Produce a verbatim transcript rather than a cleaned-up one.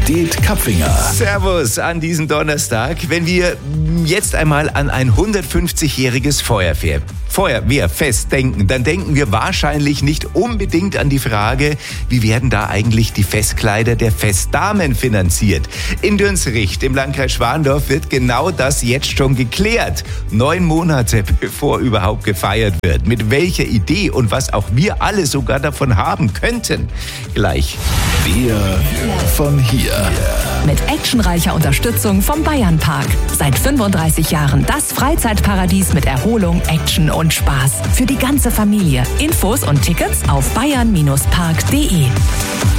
Universität Kapfinger. Servus an diesem Donnerstag. Wenn wir jetzt einmal an ein hundertfünfzigjähriges Feuerwehr, Feuerwehrfest denken, dann denken wir wahrscheinlich nicht unbedingt an die Frage, wie werden da eigentlich die Festkleider der Festdamen finanziert. In Dünsricht im Landkreis Schwandorf wird genau das jetzt schon geklärt. Neun Monate bevor überhaupt gefeiert wird. Mit welcher Idee und was auch wir alle sogar davon haben könnten. Gleich. Wir von hier. Mit actionreicher Unterstützung vom Bayernpark. Seit fünfunddreißig Jahren das Freizeitparadies mit Erholung, Action und Spaß. Für die ganze Familie. Infos und Tickets auf bayern Bindestrich park punkt de.